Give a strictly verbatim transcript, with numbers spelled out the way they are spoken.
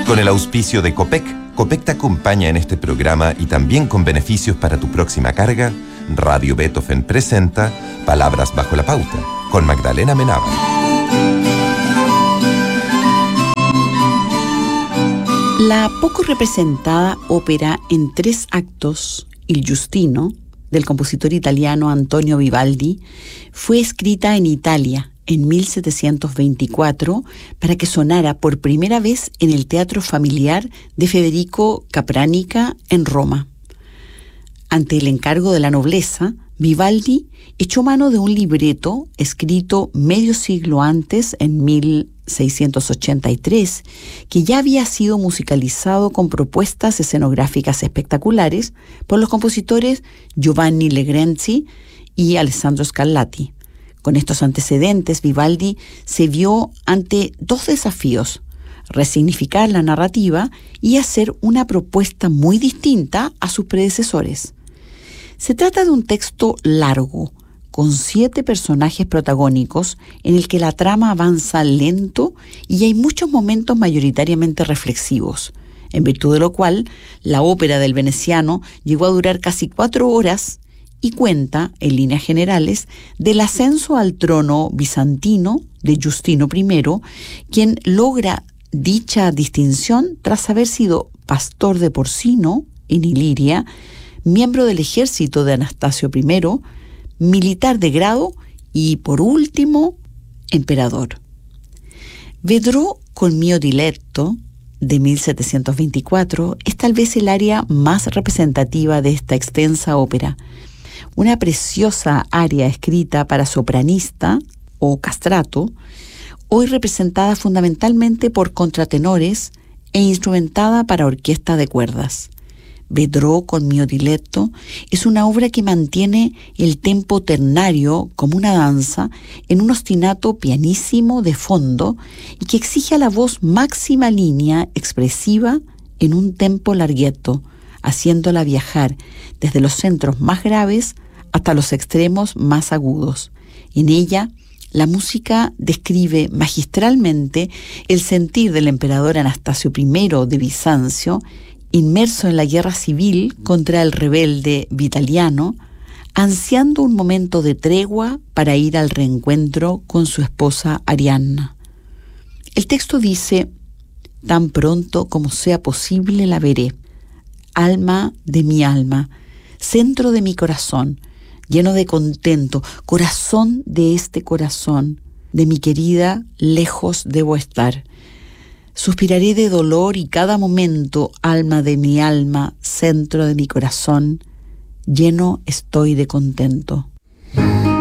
Con el auspicio de Copec, Copec te acompaña en este programa y también con beneficios para tu próxima carga. Radio Beethoven presenta Palabras bajo la pauta, con Magdalena Menaba. La poco representada ópera en tres actos, Il Giustino, del compositor italiano Antonio Vivaldi, fue escrita en Italia en mil setecientos veinticuatro para que sonara por primera vez en el teatro familiar de Federico Capranica en Roma. Ante el encargo de la nobleza, Vivaldi echó mano de un libreto escrito medio siglo antes, en mil seiscientos ochenta y tres, que ya había sido musicalizado con propuestas escenográficas espectaculares por los compositores Giovanni Legrenzi y Alessandro Scarlatti. Con estos antecedentes, Vivaldi se vio ante dos desafíos: resignificar la narrativa y hacer una propuesta muy distinta a sus predecesores. Se trata de un texto largo, con siete personajes protagónicos, en el que la trama avanza lento y hay muchos momentos mayoritariamente reflexivos, en virtud de lo cual la ópera del veneciano llegó a durar casi cuatro horas y cuenta, en líneas generales, del ascenso al trono bizantino de Giustino primero, quien logra dicha distinción tras haber sido pastor de porcino en Iliria, miembro del ejército de Anastasio primero, militar de grado y, por último, emperador. Vedrò col mio diletto, de mil setecientos veinticuatro, es tal vez el área más representativa de esta extensa ópera. Una preciosa aria escrita para sopranista o castrato, hoy representada fundamentalmente por contratenores e instrumentada para orquesta de cuerdas. Vedrò col mio diletto es una obra que mantiene el tempo ternario como una danza en un ostinato pianísimo de fondo y que exige a la voz máxima línea expresiva en un tempo larghetto, haciéndola viajar desde los centros más graves hasta los extremos más agudos. En ella, la música describe magistralmente el sentir del emperador Anastasio primero de Bizancio, inmerso en la guerra civil contra el rebelde Vitaliano, ansiando un momento de tregua para ir al reencuentro con su esposa Arianna. El texto dice: tan pronto como sea posible la veré, alma de mi alma, centro de mi corazón, lleno de contento, corazón de este corazón, de mi querida, lejos debo estar. Suspiraré de dolor y cada momento, alma de mi alma, centro de mi corazón, lleno estoy de contento.